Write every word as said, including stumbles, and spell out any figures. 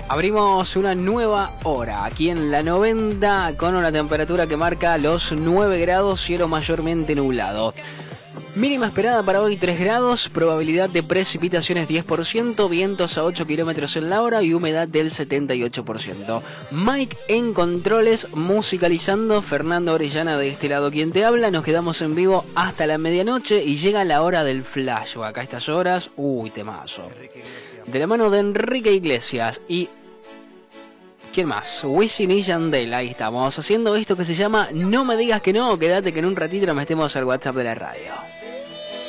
Abrimos una nueva hora aquí en la noventa con una temperatura que marca los nueve grados, cielo mayormente nublado. Mínima esperada para hoy tres grados, probabilidad de precipitaciones diez por ciento, vientos a ocho kilómetros en la hora y humedad del setenta y ocho por ciento. Mike en controles, musicalizando, Fernando Orellana de este lado quien te habla. Nos quedamos en vivo hasta la medianoche y llega la hora del flash. Acá a estas horas, uy, temazo. De la mano de Enrique Iglesias y... ¿quién más? Wisin y Yandel, ahí estamos, haciendo esto que se llama No me digas que no, quédate que en un ratito nos metemos al WhatsApp de la radio.